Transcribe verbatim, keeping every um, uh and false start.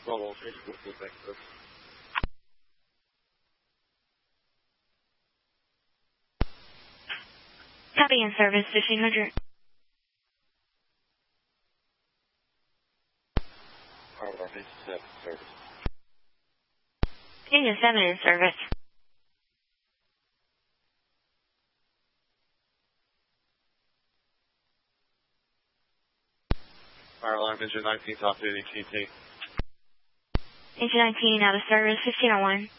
Bravo, Facebook, Texas. Copy in service, fifteen hundred. Fire alarm engine seven in service. Engine seven in service. Fire alarm engine nineteen, talk to A T and T. Engine nineteen out of service, fifteen oh one.